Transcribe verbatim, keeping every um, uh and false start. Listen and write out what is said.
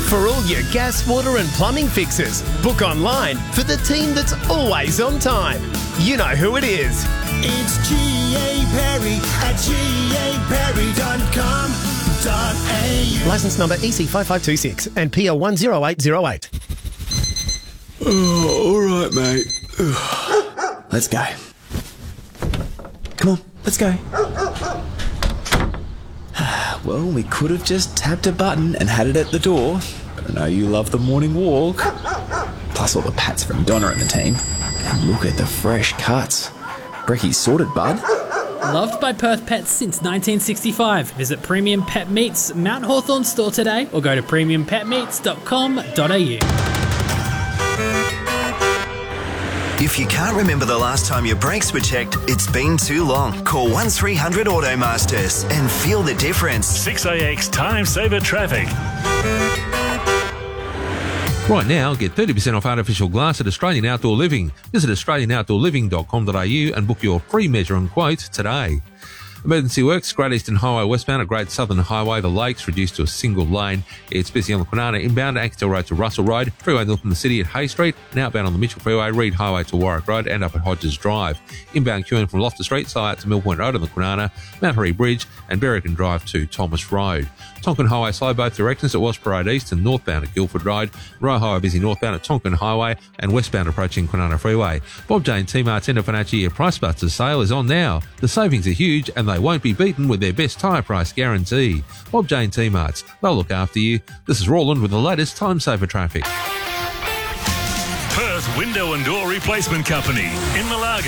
For all your gas, water and plumbing fixes, book online for the team that's always on time. You know who it is. It's G A Perry at G A Perry dot com dot A U. Licence number E C five five two six and P L one zero eight zero eight. Oh, all right, mate. Let's go. Come on, let's go. Well, we could have just tapped a button and had it at the door, but I know you love the morning walk. Plus all the pats from Donna and the team. And look at the fresh cuts. Brecky's sorted, bud. Loved by Perth Pets since nineteen sixty-five. Visit Premium Pet Meats Mount Hawthorn store today or go to premium pet meats dot com dot a u. If you can't remember the last time your brakes were checked, it's been too long. Call one three hundred Automasters and feel the difference. six A X Time Saver Traffic. Right now, get thirty percent off artificial glass at Australian Outdoor Living. Visit australian outdoor living dot com dot a u and book your free measure and quote today. Emergency works, Great Eastern Highway westbound at Great Southern Highway, the Lakes reduced to a single lane. It's busy on the Kwinana inbound, Axtell Road to Russell Road, freeway north from the city at Hay Street, and outbound on the Mitchell Freeway, Reed Highway to Warwick Road, and up at Hodges Drive. Inbound queuing from Loftus Street, Side to Mill Point Road on the Kwinana, Mount Harry Bridge, and Berrigan Drive to Thomas Road. Tonkin Highway slow both directions at Wash Parade East and northbound at Guildford Road. Roe Highway busy northbound at Tonkin Highway and westbound approaching Kwinana Freeway. Bob Jane T-Mart's end of financial year Price Busters sale is on now. The savings are huge and they won't be beaten with their best tyre price guarantee. Bob Jane T-Marts, they'll look after you. This is Roland with the latest Time Saver traffic. Perth Window and Door Replacement Company in Malaga.